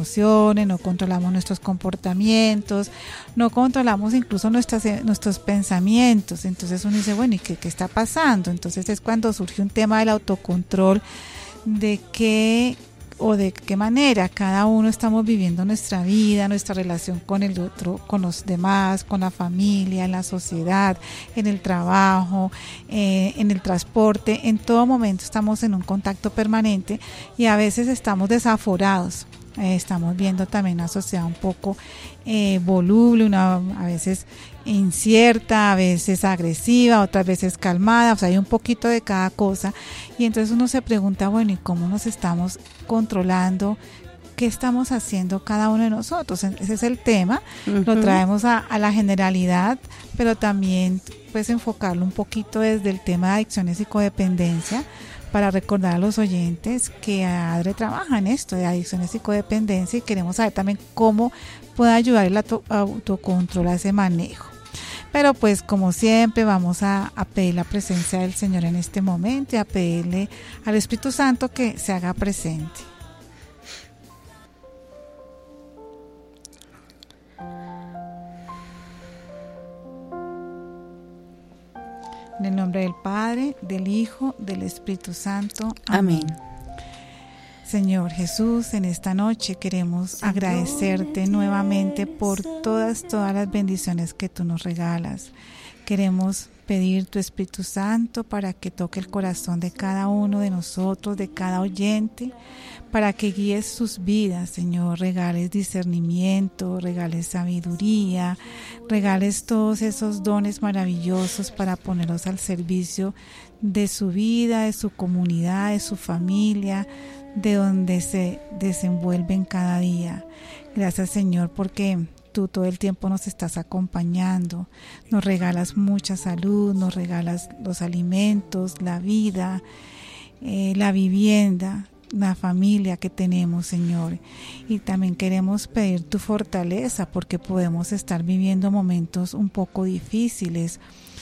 emociones, no controlamos nuestros comportamientos, no controlamos incluso nuestros pensamientos. Entonces uno dice, bueno, ¿y qué está pasando? Entonces es cuando surge un tema del autocontrol, de qué manera cada uno estamos viviendo nuestra vida, nuestra relación con el otro, con los demás, con la familia, en la sociedad, en el trabajo, en el transporte. En todo momento estamos en un contacto permanente y a veces estamos desaforados. Estamos viendo también una sociedad un poco voluble, a veces incierta, a veces agresiva, otras veces calmada, o sea, hay un poquito de cada cosa. Y entonces uno se pregunta, bueno, ¿y cómo nos estamos controlando? ¿Qué estamos haciendo cada uno de nosotros? Ese es el tema. Lo traemos a la generalidad, pero también pues enfocarlo un poquito desde el tema de adicciones y codependencia, para recordar a los oyentes que ADRE trabaja en esto de adicciones y codependencia, y queremos saber también cómo puede ayudar el autocontrol a ese manejo. Pero pues como siempre vamos a pedir la presencia del Señor en este momento y a pedirle al Espíritu Santo que se haga presente. En el nombre del Padre, del Hijo, del Espíritu Santo. Amén. Señor Jesús, en esta noche queremos agradecerte nuevamente por todas las bendiciones que tú nos regalas. Queremos pedir tu Espíritu Santo para que toque el corazón de cada uno de nosotros, de cada oyente, para que guíes sus vidas, Señor. Regales discernimiento, regales sabiduría, regales todos esos dones maravillosos para ponerlos al servicio de su vida, de su comunidad, de su familia, de donde se desenvuelven cada día. Gracias, Señor, porque tú todo el tiempo nos estás acompañando, nos regalas mucha salud, nos regalas los alimentos, la vida, la vivienda, la familia que tenemos, Señor. Y también queremos pedir tu fortaleza, porque podemos estar viviendo momentos un poco difíciles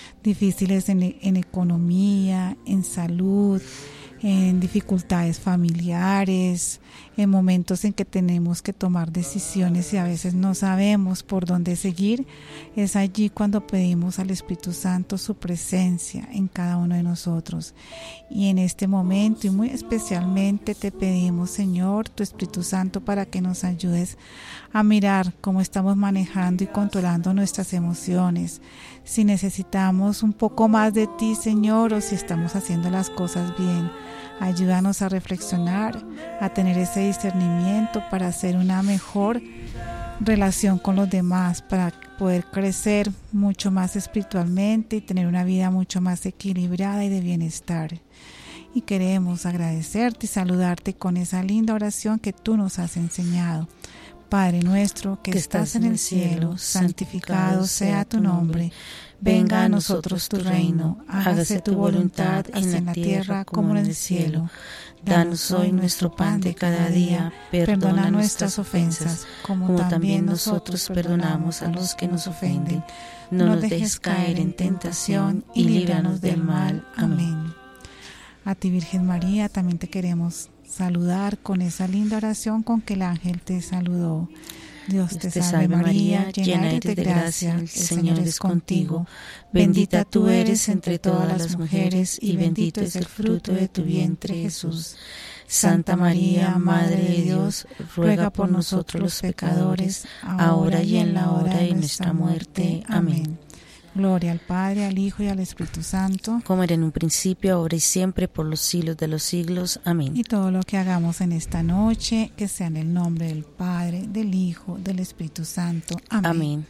en economía, en salud, en dificultades familiares, en momentos en que tenemos que tomar decisiones y a veces no sabemos por dónde seguir. Es allí cuando pedimos al Espíritu Santo su presencia en cada uno de nosotros. Y en este momento y muy especialmente te pedimos, Señor, tu Espíritu Santo, para que nos ayudes a mirar cómo estamos manejando y controlando nuestras emociones. Si necesitamos un poco más de ti, Señor, o si estamos haciendo las cosas bien. Ayúdanos a reflexionar, a tener ese discernimiento para hacer una mejor relación con los demás, para poder crecer mucho más espiritualmente y tener una vida mucho más equilibrada y de bienestar. Y queremos agradecerte y saludarte con esa linda oración que tú nos has enseñado. Padre nuestro que estás en el cielo, santificado sea tu nombre. Venga a nosotros tu reino, hágase tu voluntad en la tierra como en el cielo. Danos hoy nuestro pan de cada día, perdona nuestras ofensas, como también nosotros perdonamos a los que nos ofenden. No nos dejes caer en tentación y líbranos del mal. Amén. A ti, Virgen María, también te queremos saludar con esa linda oración con que el ángel te saludó. Dios te salve María, llena eres de gracia, el Señor es contigo. Bendita tú eres entre todas las mujeres y bendito es el fruto de tu vientre, Jesús. Santa María, Madre de Dios, ruega por nosotros los pecadores, ahora y en la hora de nuestra muerte. Amén. Gloria al Padre, al Hijo y al Espíritu Santo, como era en un principio, ahora y siempre, por los siglos de los siglos. Amén. Y todo lo que hagamos en esta noche, que sea en el nombre del Padre, del Hijo, del Espíritu Santo. Amén. Amén.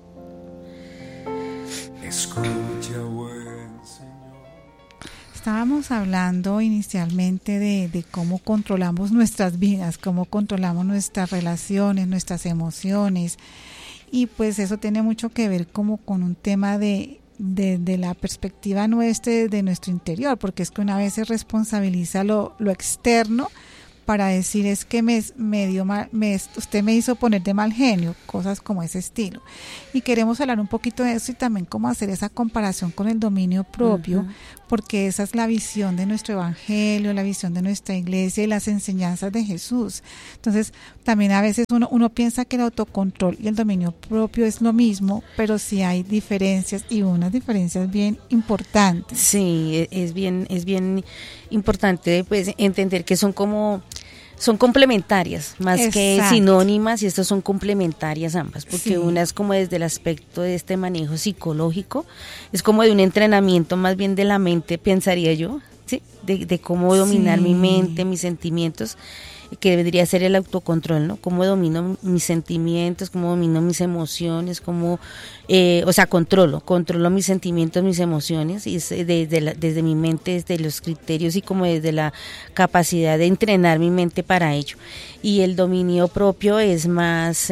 Escucha, buen Señor. Estábamos hablando inicialmente de cómo controlamos nuestras vidas, cómo controlamos nuestras relaciones, nuestras emociones. Y pues eso tiene mucho que ver como con un tema de la perspectiva nuestra, de nuestro interior, porque es que una vez se responsabiliza lo externo para decir es que usted me hizo poner de mal genio, cosas como ese estilo. Y queremos hablar un poquito de eso y también cómo hacer esa comparación con el dominio propio, porque esa es la visión de nuestro evangelio, la visión de nuestra iglesia y las enseñanzas de Jesús. Entonces, también a veces uno piensa que el autocontrol y el dominio propio es lo mismo, pero sí hay diferencias, y unas diferencias bien importantes. Sí, es bien importante pues entender que son complementarias, más Exacto. que sinónimas, y estas son complementarias ambas, porque Sí. una es como desde el aspecto de este manejo psicológico, es como de un entrenamiento más bien de la mente, pensaría yo, ¿sí? De cómo dominar Sí. mi mente, mis sentimientos, que debería ser el autocontrol, ¿no? Cómo domino mis sentimientos, cómo domino mis emociones, cómo, controlo mis sentimientos, mis emociones, y es desde mi mente, desde los criterios y como desde la capacidad de entrenar mi mente para ello. Y el dominio propio es más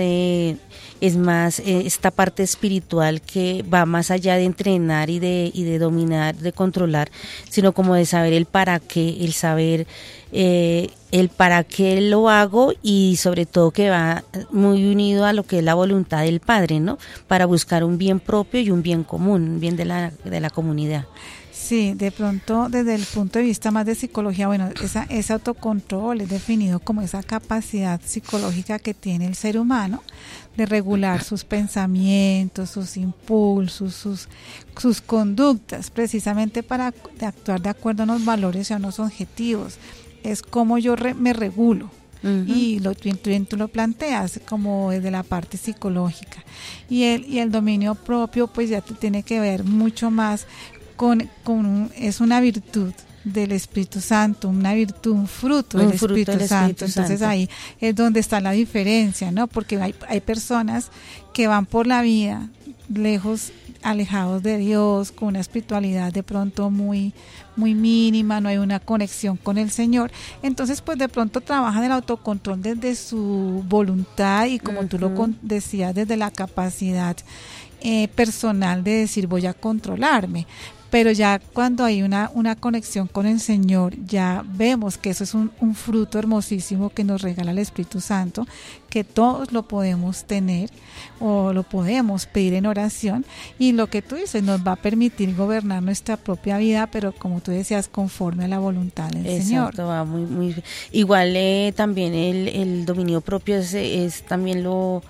esta parte espiritual que va más allá de entrenar y de dominar, de controlar, sino como de saber el para qué, el saber el para qué lo hago, y sobre todo que va muy unido a lo que es la voluntad del Padre, ¿no? Para buscar un bien propio y un bien común, un bien de la comunidad. Sí, de pronto desde el punto de vista más de psicología, bueno, ese autocontrol es definido como esa capacidad psicológica que tiene el ser humano de regular sus pensamientos, sus impulsos, sus conductas, precisamente para actuar de acuerdo a unos valores y a unos objetivos. Es como yo me regulo. Uh-huh. Y tú lo planteas como desde la parte psicológica, y el dominio propio pues ya tiene que ver mucho más es una virtud del Espíritu Santo, una virtud, un fruto del Espíritu Santo. Entonces ahí es donde está la diferencia, ¿no? Porque hay personas que van por la vida alejados de Dios, con una espiritualidad de pronto muy mínima, no hay una conexión con el Señor. Entonces pues de pronto trabajan el autocontrol desde su voluntad, y como tú lo decías, desde la capacidad personal de decir voy a controlarme. Pero ya cuando hay una conexión con el Señor, ya vemos que eso es un fruto hermosísimo que nos regala el Espíritu Santo, que todos lo podemos tener o lo podemos pedir en oración, y lo que tú dices nos va a permitir gobernar nuestra propia vida, pero como tú decías, conforme a la voluntad del Señor. Exacto, va muy igual. También el dominio propio es también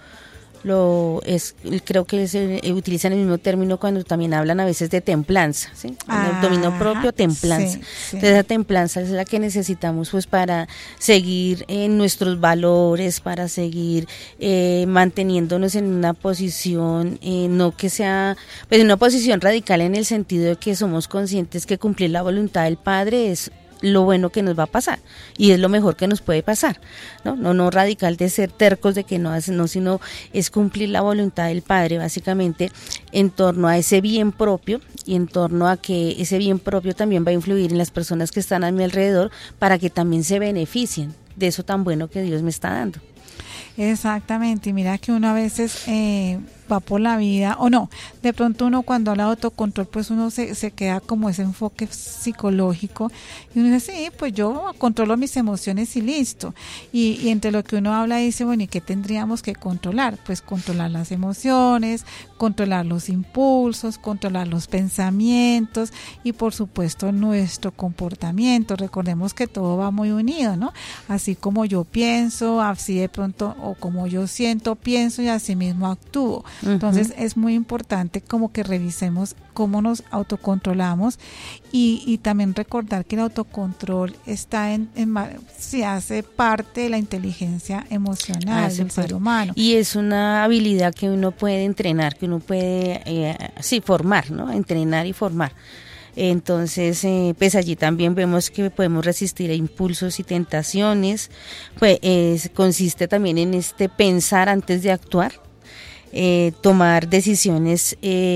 creo que utilizan el mismo término cuando también hablan a veces de templanza, ¿sí? El dominio propio, templanza. Sí. Entonces esa templanza es la que necesitamos pues para seguir en nuestros valores, para seguir manteniéndonos en una posición, no que sea pues una posición radical, en el sentido de que somos conscientes que cumplir la voluntad del Padre es lo bueno que nos va a pasar, y es lo mejor que nos puede pasar, no radical de ser tercos de que no, sino es cumplir la voluntad del Padre, básicamente en torno a ese bien propio, y en torno a que ese bien propio también va a influir en las personas que están a mi alrededor, para que también se beneficien de eso tan bueno que Dios me está dando. Exactamente, y mira que uno a veces va por la vida, o no, de pronto uno cuando habla de autocontrol, pues uno se queda como ese enfoque psicológico, y uno dice, sí, pues yo controlo mis emociones y listo, y entre lo que uno habla dice, bueno, ¿y qué tendríamos que controlar? Pues controlar las emociones, controlar los impulsos, controlar los pensamientos, y por supuesto nuestro comportamiento. Recordemos que todo va muy unido, ¿no? Así como yo pienso, así de pronto, o como yo siento, pienso, y así mismo actúo. Entonces es muy importante como que revisemos cómo nos autocontrolamos, y también recordar que el autocontrol está si hace parte de la inteligencia emocional del ser humano. Y es una habilidad que uno puede entrenar, que uno puede formar, ¿no? Entrenar y formar. Entonces, pues allí también vemos que podemos resistir a impulsos y tentaciones. Pues consiste también en pensar antes de actuar, tomar decisiones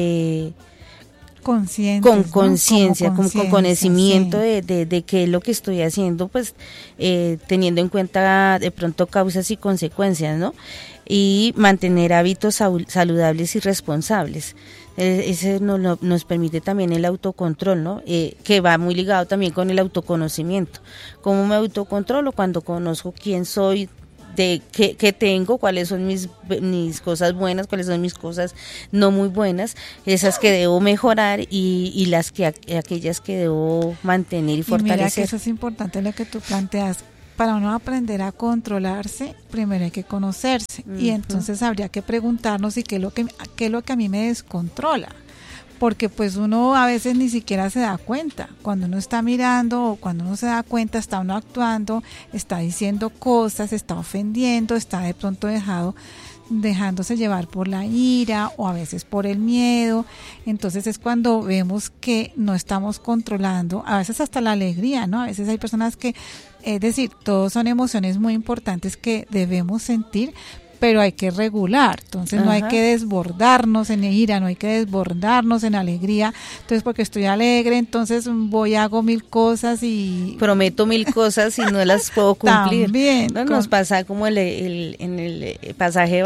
con conciencia, con conocimiento, sí, de qué es lo que estoy haciendo, pues teniendo en cuenta de pronto causas y consecuencias, ¿no? Y mantener hábitos saludables y responsables. Ese nos permite también el autocontrol, ¿no? Que va muy ligado también con el autoconocimiento. ¿Cómo me autocontrolo? Cuando conozco quién soy, de qué tengo, cuáles son mis cosas buenas, cuáles son mis cosas no muy buenas, esas que debo mejorar y las que aquellas que debo mantener y fortalecer. Mira que eso es importante lo que tú planteas. Para uno aprender a controlarse, primero hay que conocerse. Y entonces habría que preguntarnos qué es lo que a mí me descontrola. Porque pues uno a veces ni siquiera se da cuenta. Cuando uno está mirando o cuando uno se da cuenta, está uno actuando, está diciendo cosas, está ofendiendo, está de pronto dejándose llevar por la ira o a veces por el miedo. Entonces es cuando vemos que no estamos controlando, a veces hasta la alegría, ¿no? A veces hay personas que, es decir, todos son emociones muy importantes que debemos sentir, pero hay que regular, entonces no hay que desbordarnos en ira, no hay que desbordarnos en alegría, entonces porque estoy alegre, entonces voy hago 1000 cosas y prometo 1000 cosas y no las puedo cumplir. También, ¿no? Nos pasa como en el pasaje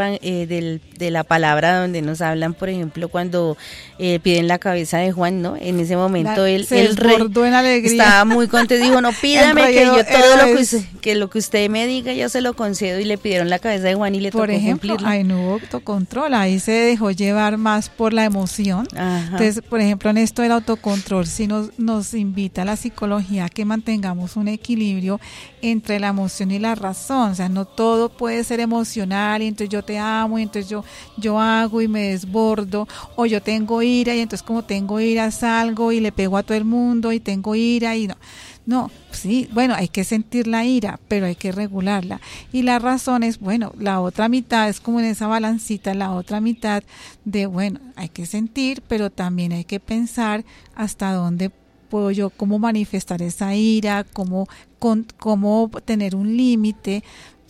de la palabra donde nos hablan, por ejemplo, cuando piden la cabeza de Juan, ¿no? En ese momento el rey en alegría. Estaba muy contento, dijo, no, pídame que yo todo lo que usted me diga yo se lo concedo, y le pidieron la cabeza de Juan y le por ejemplo, cumplirlo. ahí no hubo autocontrol, ahí se dejó llevar más por la emoción. Ajá. Entonces, por ejemplo, en esto del autocontrol sí nos invita a la psicología a que mantengamos un equilibrio entre la emoción y la razón. O sea, no todo puede ser emocional y entonces yo te amo y entonces yo hago y me desbordo, o yo tengo ira y entonces como tengo ira salgo y le pego a todo el mundo y tengo ira y no. No, sí, bueno, hay que sentir la ira, pero hay que regularla. Y la razón es, bueno, la otra mitad es como en esa balancita, la otra mitad de, bueno, hay que sentir, pero también hay que pensar hasta dónde puedo yo, cómo manifestar esa ira, cómo tener un límite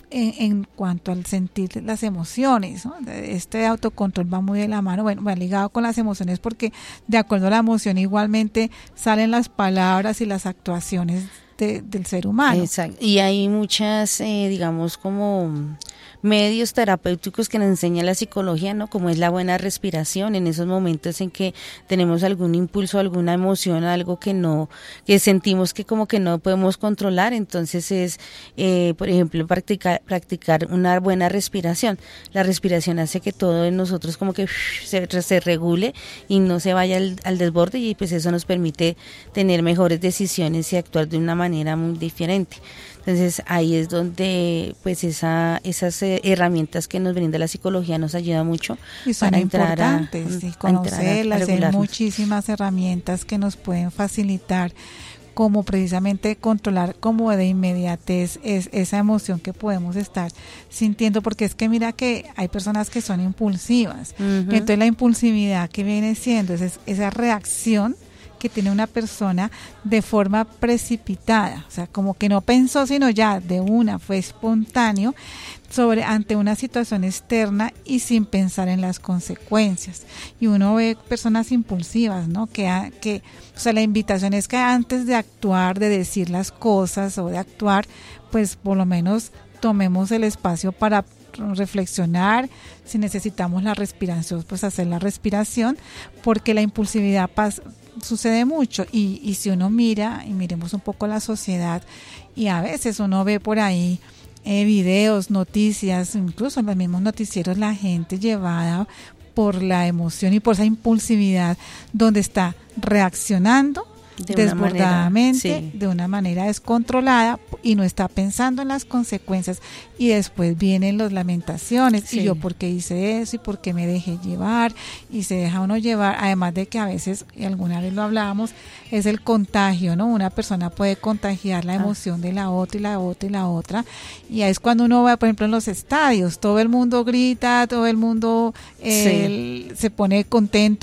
en cuanto al sentir las emociones, ¿no? Este autocontrol va muy de la mano, bueno, va ligado con las emociones porque de acuerdo a la emoción igualmente salen las palabras y las actuaciones del ser humano. Exacto. Y hay muchas, digamos, como medios terapéuticos que nos enseña la psicología, ¿no? Como es la buena respiración en esos momentos en que tenemos algún impulso, alguna emoción, algo que sentimos que como que no podemos controlar. Entonces es, por ejemplo, practicar una buena respiración. La respiración hace que todo en nosotros como que se regule y no se vaya al desborde, y pues eso nos permite tener mejores decisiones y actuar de una manera muy diferente. Entonces ahí es donde pues esas herramientas que nos brinda la psicología nos ayuda mucho y son para importantes y conocerlas. Hay muchísimas herramientas que nos pueden facilitar como precisamente controlar como de inmediatez esa emoción que podemos estar sintiendo, porque es que mira que hay personas que son impulsivas. Entonces la impulsividad que viene siendo esa reacción que tiene una persona de forma precipitada, o sea, como que no pensó, sino ya de una, fue espontáneo ante una situación externa y sin pensar en las consecuencias. Y uno ve personas impulsivas, ¿no? Que o sea, la invitación es que antes de actuar, de decir las cosas o de actuar, pues por lo menos tomemos el espacio para reflexionar. Si necesitamos la respiración, pues hacer la respiración, porque la impulsividad sucede mucho y si uno mira y miremos un poco la sociedad, y a veces uno ve por ahí videos, noticias, incluso en los mismos noticieros, la gente llevada por la emoción y por esa impulsividad, donde está reaccionando desbordadamente, de una manera descontrolada, y no está pensando en las consecuencias, y después vienen las lamentaciones, y yo por qué hice eso y por qué me dejé llevar, y se deja uno llevar, además de que a veces, y alguna vez lo hablábamos, es el contagio, ¿no? Una persona puede contagiar la emoción de la otra y la otra y la otra, y ahí es cuando uno va, por ejemplo, en los estadios, todo el mundo grita, todo el mundo se pone contento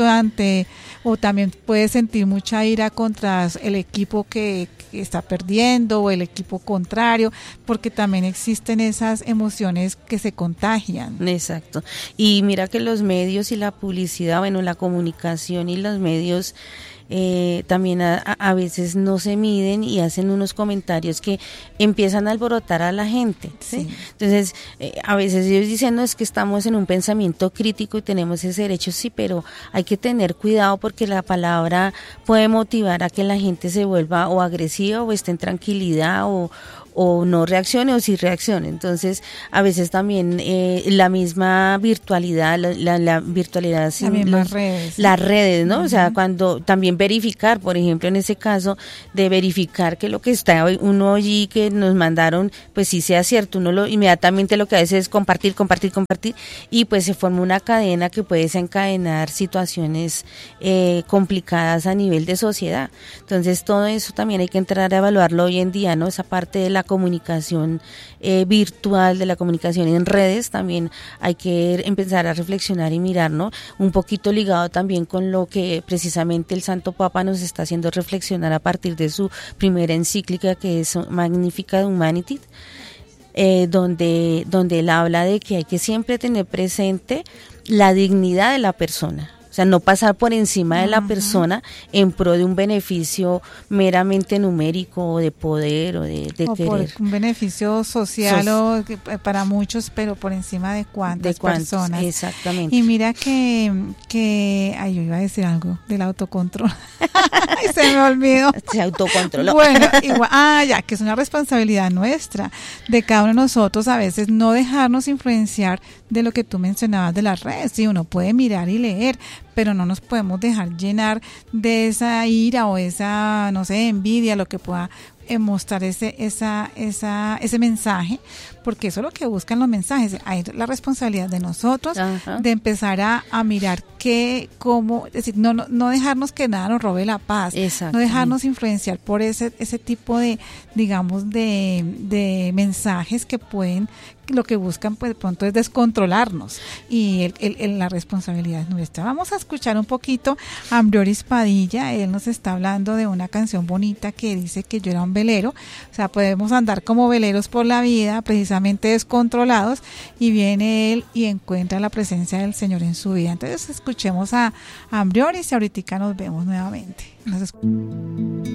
o también puede sentir mucha ira contra el equipo que está perdiendo o el equipo contrario, porque también existen esas emociones que se contagian. Exacto. Y mira que los medios y la publicidad, bueno, la comunicación y los medios también a veces no se miden y hacen unos comentarios que empiezan a alborotar a la gente, ¿sí? Entonces a veces ellos dicen, no, es que estamos en un pensamiento crítico y tenemos ese derecho, sí, pero hay que tener cuidado porque la palabra puede motivar a que la gente se vuelva o agresiva o esté en tranquilidad o o no reaccione o sí reaccione. Entonces, a veces también la misma virtualidad, la virtualidad, las redes, ¿no? O sea, cuando también verificar, por ejemplo, en ese caso, de verificar que lo que está uno allí que nos mandaron, pues sí sea cierto. Uno inmediatamente lo que hace es compartir, y pues se forma una cadena que puede desencadenar situaciones complicadas a nivel de sociedad. Entonces, todo eso también hay que entrar a evaluarlo hoy en día, ¿no? Esa parte de la comunicación virtual, de la comunicación en redes, también hay que empezar a reflexionar y mirar, ¿no? Un poquito ligado también con lo que precisamente el Santo Papa nos está haciendo reflexionar a partir de su primera encíclica, que es Magnificat Humanitas, donde él habla de que hay que siempre tener presente la dignidad de la persona. O sea, no pasar por encima de la persona en pro de un beneficio meramente numérico o de poder o de querer. Por un beneficio social para muchos, pero por encima de cuántas personas. Exactamente. Y mira que yo iba a decir algo del autocontrol. Se me olvidó. Se autocontroló. Bueno, igual, ya que es una responsabilidad nuestra, de cada uno de nosotros, a veces no dejarnos influenciar de lo que tú mencionabas de las redes. Sí, uno puede mirar y leer, pero no nos podemos dejar llenar de esa ira o esa, no sé, envidia, lo que pueda mostrar ese mensaje, porque eso es lo que buscan los mensajes. Hay la responsabilidad de nosotros de empezar a mirar cómo, es decir, no dejarnos que nada nos robe la paz, no dejarnos influenciar por ese tipo de, digamos, de mensajes que pueden, lo que buscan pues de pronto es descontrolarnos, y la responsabilidad es nuestra. Vamos a escuchar un poquito a Ambrioris Padilla. Él nos está hablando de una canción bonita que dice que yo era un velero. O sea, podemos andar como veleros por la vida, precisamente descontrolados, y viene él y encuentra la presencia del Señor en su vida. Entonces escuchemos a Ambrioris y ahorita nos vemos nuevamente.